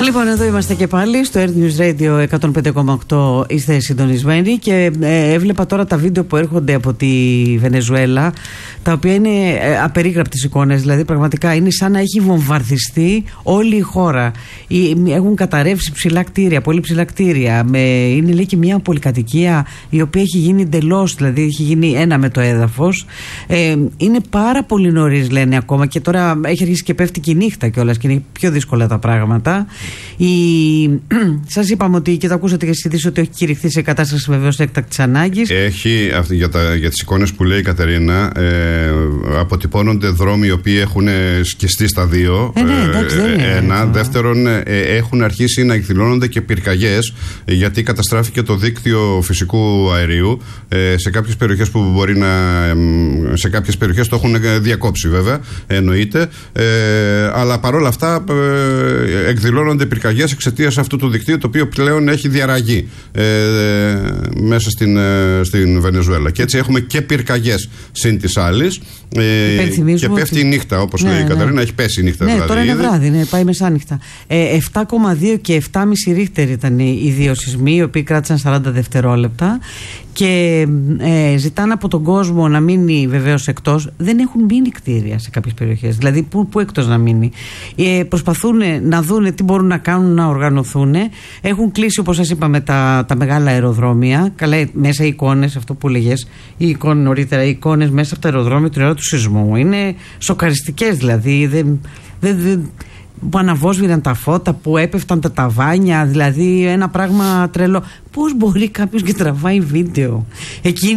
Λοιπόν, εδώ είμαστε και πάλι στο Earth News Radio 105,8. Είστε συντονισμένοι και έβλεπα τώρα τα βίντεο που έρχονται από τη Βενεζουέλα, τα οποία είναι απερίγραπτες εικόνες. Δηλαδή, πραγματικά είναι σαν να έχει βομβαρδιστεί όλη η χώρα. Έχουν καταρρεύσει ψηλά κτίρια, πολύ ψηλά κτίρια. Είναι, λέει, και μια πολυκατοικία η οποία έχει γίνει εντελώς, δηλαδή έχει γίνει ένα με το έδαφος. Είναι πάρα πολύ νωρίς, λένε ακόμα, και τώρα έχει αρχίσει και πέφτει και η νύχτα κιόλας και είναι πιο δύσκολα τα πράγματα. Σας είπαμε ότι, και το ακούσατε και στις ειδήσεις, ότι έχει κηρυχθεί σε κατάσταση βεβαίως έκτακτης ανάγκης. Έχει, για τις εικόνες που λέει η Κατερίνα, αποτυπώνονται δρόμοι οι οποίοι έχουν σκιστεί στα δύο. Εντάξει, ένα. Δεύτερον, έχουν αρχίσει να εκδηλώνονται και πυρκαγιές, γιατί καταστράφηκε το δίκτυο φυσικού αερίου σε κάποιες περιοχές που μπορεί να. Σε κάποιες περιοχές το έχουν διακόψει, βέβαια, εννοείται. Αλλά παρόλα αυτά εκδηλώνονται πυρκαγιές εξαιτίας αυτού του δικτύου, το οποίο πλέον έχει διαραγεί μέσα στην Βενεζουέλα. Και έτσι έχουμε και πυρκαγιές συν της άλλης. Και πέφτει η νύχτα, όπως λέει η Κατερίνα, έχει πέσει η νύχτα. Ναι, δηλαδή, τώρα είναι βράδυ, πάει μεσάνυχτα. 7,2 και 7,5 ρίχτερ ήταν οι δύο σεισμοί, οι οποίοι κράτησαν 40 δευτερόλεπτα. Και ζητάνε από τον κόσμο να μείνει βεβαίως εκτός. Δεν έχουν μείνει κτίρια σε κάποιες περιοχές. Δηλαδή, πού εκτός να μείνει. Προσπαθούν να δούνε τι μπορούν να κάνουν, να οργανωθούν. Έχουν κλείσει, όπως σας είπαμε, τα μεγάλα αεροδρόμια. Καλά, μέσα οι εικόνες, αυτό που λέγες, οι εικόνες μέσα από τα αεροδρόμια την ώρα του σεισμού είναι σοκαριστικές. Δηλαδή, που αναβόσβηραν τα φώτα, που έπεφταν τα ταβάνια, δηλαδή ένα πράγμα τρελό. Πώς μπορεί κάποιος και τραβάει βίντεο?